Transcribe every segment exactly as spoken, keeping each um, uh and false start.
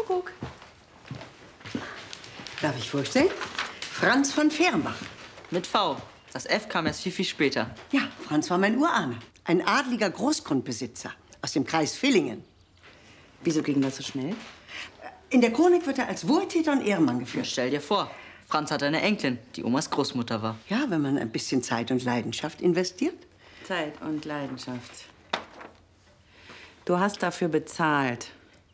Kuckuck. Darf ich vorstellen? Franz von Fehrenbach. Mit V. Das F kam erst viel, viel später. Ja, Franz war mein Urahne. Ein adliger Großgrundbesitzer aus dem Kreis Villingen. Wieso ging das so schnell? In der Chronik wird er als Wohltäter und Ehrenmann geführt. Stell dir vor, Franz hat eine Enkelin, die Omas Großmutter war. Ja, wenn man ein bisschen Zeit und Leidenschaft investiert. Zeit und Leidenschaft. Du hast dafür bezahlt.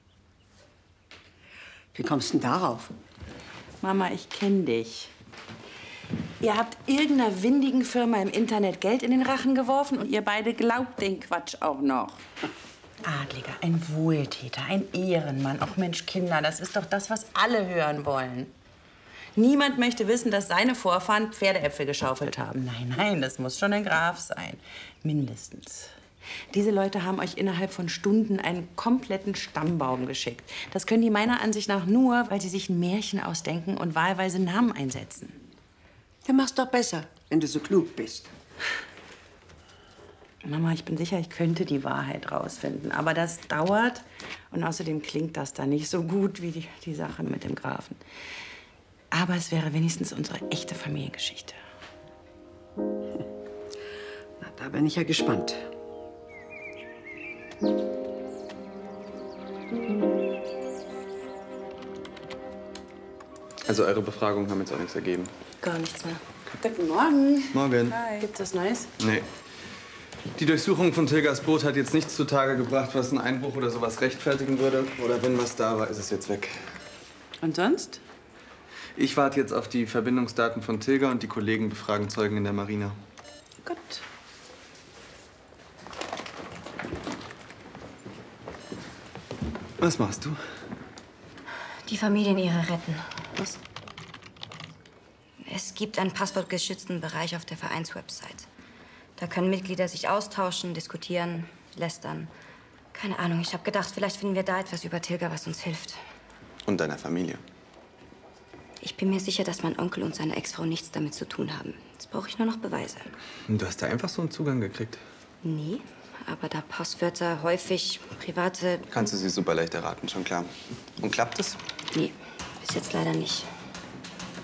Wie kommst du denn darauf? Mama, ich kenne dich. Ihr habt irgendeiner windigen Firma im Internet Geld in den Rachen geworfen und ihr beide glaubt den Quatsch auch noch. Adliger, ein Wohltäter, ein Ehrenmann. Ach Mensch, Kinder, das ist doch das, was alle hören wollen. Niemand möchte wissen, dass seine Vorfahren Pferdeäpfel geschaufelt haben. Nein, nein, das muss schon ein Graf sein. Mindestens. Diese Leute haben euch innerhalb von Stunden einen kompletten Stammbaum geschickt. Das können die meiner Ansicht nach nur, weil sie sich ein Märchen ausdenken und wahlweise Namen einsetzen. Dann mach's doch besser, wenn du so klug bist. Mama, ich bin sicher, ich könnte die Wahrheit rausfinden. Aber das dauert. Und außerdem klingt das da nicht so gut wie die, die Sache mit dem Grafen. Aber es wäre wenigstens unsere echte Familiengeschichte. Na, da bin ich ja gespannt. Also eure Befragungen haben jetzt auch nichts ergeben. Gar nichts mehr. Guten Morgen. Morgen. Hi. Gibt's was Neues? Nee. Die Durchsuchung von Tilgers Boot hat jetzt nichts zutage gebracht, was einen Einbruch oder sowas rechtfertigen würde. Oder wenn was da war, ist es jetzt weg. Und sonst? Ich warte jetzt auf die Verbindungsdaten von Tilger und die Kollegen befragen Zeugen in der Marina. Gut. Was machst du? Die Familienehre retten. Was? Es gibt einen passwortgeschützten Bereich auf der Vereinswebsite. Da können Mitglieder sich austauschen, diskutieren, lästern. Keine Ahnung, ich habe gedacht, vielleicht finden wir da etwas über Tilger, was uns hilft. Und deiner Familie. Ich bin mir sicher, dass mein Onkel und seine Ex-Frau nichts damit zu tun haben. Jetzt brauche ich nur noch Beweise. Und du hast da einfach so einen Zugang gekriegt? Nee, aber da Passwörter häufig private... Kannst du sie super leicht erraten, schon klar. Und klappt es? Nee, bis jetzt leider nicht.